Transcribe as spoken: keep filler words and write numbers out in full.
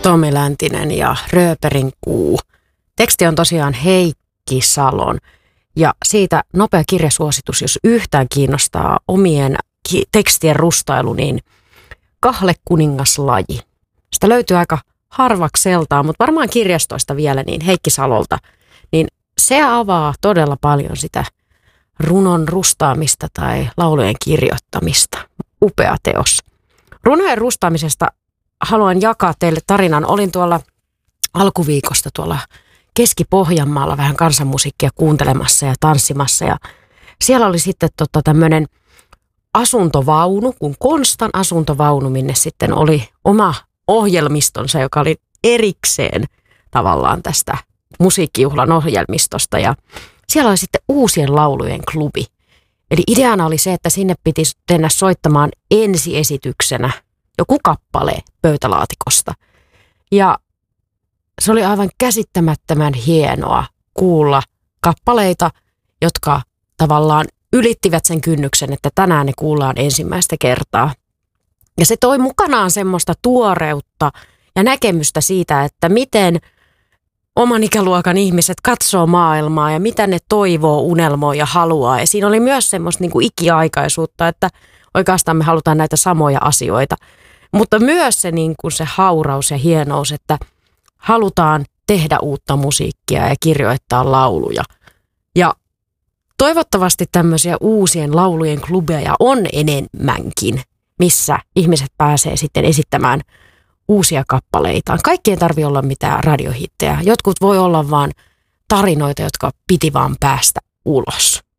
Tommi Läntinen ja Rööperin kuu. Teksti on tosiaan Heikki Salon ja siitä nopea kirjasuositus, jos yhtään kiinnostaa omien ki- tekstien rustailu, niin Kahle kuningaslaji. Sitä löytyy aika harvakseltaan, mutta varmaan kirjastoista vielä, niin Heikki Salolta. Niin se avaa todella paljon sitä runon rustaamista tai laulujen kirjoittamista. Upea teos. Runojen rustaamisesta haluan jakaa teille tarinan. Olin tuolla alkuviikosta tuolla Keski-Pohjanmaalla vähän kansanmusiikkia kuuntelemassa ja tanssimassa. Ja siellä oli sitten tota tämmöinen asuntovaunu, kun Konstan asuntovaunu, minne sitten oli oma ohjelmistonsa, joka oli erikseen tavallaan tästä musiikkijuhlan ohjelmistosta. Ja siellä oli sitten uusien laulujen klubi. Eli ideana oli se, että sinne piti mennä soittamaan ensiesityksenä joku kappale pöytälaatikosta. Ja se oli aivan käsittämättömän hienoa kuulla kappaleita, jotka tavallaan ylittivät sen kynnyksen, että tänään ne kuullaan ensimmäistä kertaa. Ja se toi mukanaan semmoista tuoreutta ja näkemystä siitä, että miten oman ikäluokan ihmiset katsoo maailmaa ja mitä ne toivoo, unelmoi ja haluaa. Ja siinä oli myös semmoista niin kuin ikiaikaisuutta, että oikeastaan me halutaan näitä samoja asioita. Mutta myös se, niin kuin se hauraus ja hienous, että halutaan tehdä uutta musiikkia ja kirjoittaa lauluja. Ja toivottavasti tämmöisiä uusien laulujen klubeja on enemmänkin, missä ihmiset pääsee sitten esittämään uusia kappaleitaan. Kaikkien tarvitse olla mitään radiohittejä. Jotkut voi olla vaan tarinoita, jotka piti vaan päästä ulos.